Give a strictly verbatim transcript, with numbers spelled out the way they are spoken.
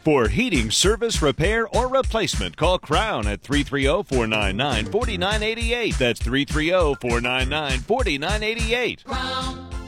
For heating service, repair, or replacement, call Crown at three three zero, four nine nine, four nine eight eight. That's three three zero, four nine nine, four nine eight eight. Crown